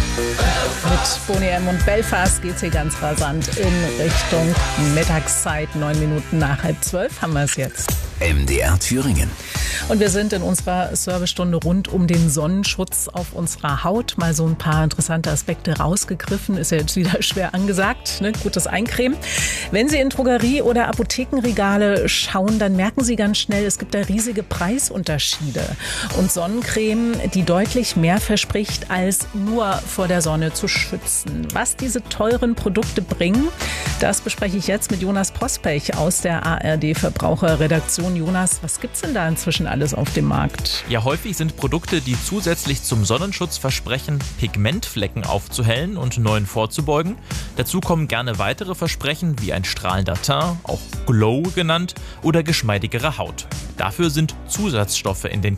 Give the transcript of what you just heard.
Mit Boney M. und Belfast geht es hier ganz rasant in Richtung Mittagszeit. 9 Minuten nach 11:30 haben wir es jetzt. MDR Thüringen. Und wir sind in unserer Servicestunde rund um den Sonnenschutz auf unserer Haut. Mal so ein paar interessante Aspekte rausgegriffen. Ist ja jetzt wieder schwer angesagt, ne? Gutes Eincremen. Wenn Sie in Drogerie- oder Apothekenregale schauen, dann merken Sie ganz schnell, es gibt da riesige Preisunterschiede. Und Sonnencreme, die deutlich mehr verspricht, als nur vor der Sonne zu schützen. Was diese teuren Produkte bringen, das bespreche ich jetzt mit Jonas Pospech aus der ARD-Verbraucherredaktion. Jonas, was gibt's denn da inzwischen alles auf dem Markt? Ja, häufig sind Produkte, die zusätzlich zum Sonnenschutz versprechen, Pigmentflecken aufzuhellen und neuen vorzubeugen. Dazu kommen gerne weitere Versprechen wie ein strahlender Teint, auch Glow genannt, oder geschmeidigere Haut. Dafür sind Zusatzstoffe in den